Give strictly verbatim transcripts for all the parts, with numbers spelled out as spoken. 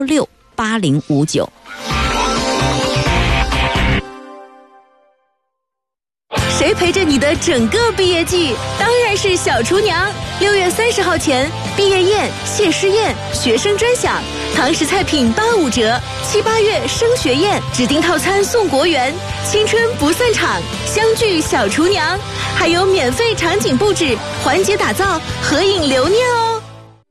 六八零五九。谁陪着你的整个毕业季？当然是小厨娘。六月三十号前，毕业宴、谢师宴、学生专享，堂食菜品八五折。七八月升学宴，指定套餐送国园。青春不散场，相聚小厨娘，还有免费场景布置、环节打造、合影留念哦。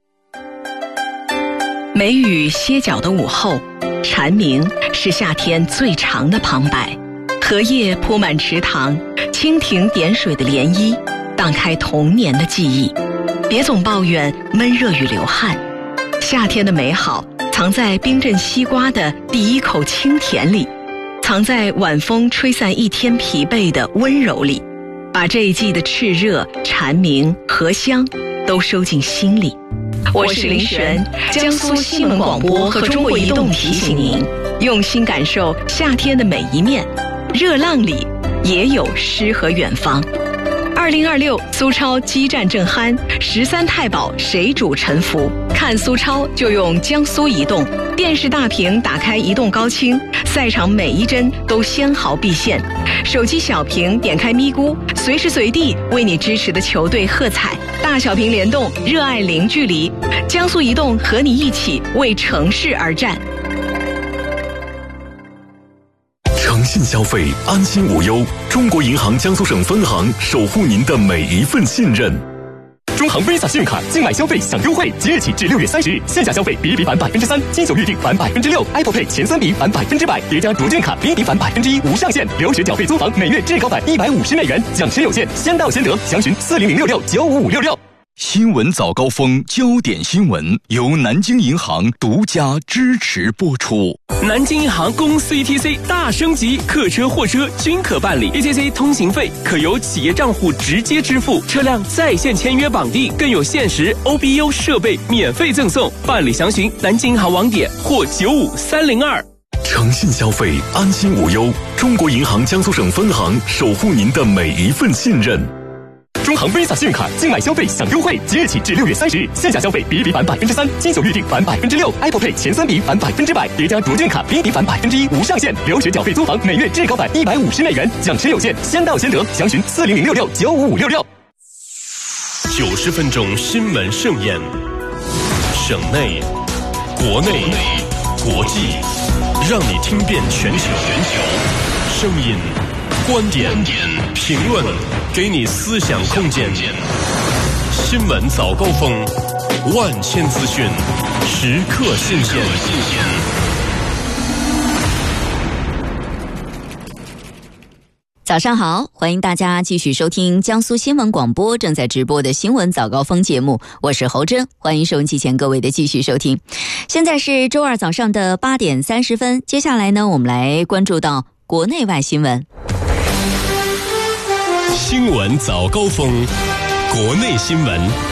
梅雨歇脚的午后，蝉鸣是夏天最长的旁白。荷叶铺满池塘，蜻蜓点水的涟漪荡开童年的记忆。别总抱怨闷热与流汗，夏天的美好藏在冰镇西瓜的第一口清甜里，藏在晚风吹散一天疲惫的温柔里，把这一季的炽热、蝉鸣、荷香都收进心里。我是林璇，江苏新闻广播和中国移动提醒您，用心感受夏天的每一面，热浪里也有诗和远方。二零二六苏超激战正酣，十三太保谁主沉浮？看苏超就用江苏移动，电视大屏打开移动高清，赛场每一帧都纤毫毕现。手机小屏点开咪咕，随时随地为你支持的球队喝彩。大小屏联动，热爱零距离。江苏移动和你一起为城市而战。 诚信消费，安心无忧。中国银行江苏省分行守护您的每一份信任。中行 Visa 信用卡境买消费享优惠，即日起至六月三十日，线下消费比一比返百分之三，金九预订返百分之六 ，Apple Pay 前三笔返百分之百，叠加卓券卡零抵返百分之一，无上限。留学缴费租房每月至高返一百五十美元，奖池有限，先到先得。详询四零零六六九五五六六。 新闻早高峰，焦点新闻由南京银行独家支持播出。 南京银行公司 E T C 大升级，客车、货车均可办理 E T C 通行费，可由企业账户直接支付，车辆在线签约绑定，更有限时 O B U 设备免费赠送。办理详询南京银行网点或九五三零二。 诚信消费，安心无忧。中国银行江苏省分行守护您的每一份信任。中行 Visa 信用卡境买消费享优惠，即日起至六月三十日，线下消费比一比返百分之三，金九预订返百分之六 ，Apple Pay 前三笔返百分之百，叠加卓券卡零抵返百分之一，无上限。留学缴费租房每月至高返一百五十美元，奖池有限，先到先得。详询四零零六六九五五六六。 九十分钟新闻盛宴，省内、国内、国际，让你听遍全球。声音、观点、评论，给你思想空间。新闻早高峰，万千资讯，时刻新鲜。 早上好，欢迎大家继续收听江苏新闻广播正在直播的新闻早高峰节目，我是侯珍，欢迎收音机前各位的继续收听。现在是周二早上的八点三十分，接下来呢，我们来关注到国内外新闻。 新闻早高峰，国内新闻。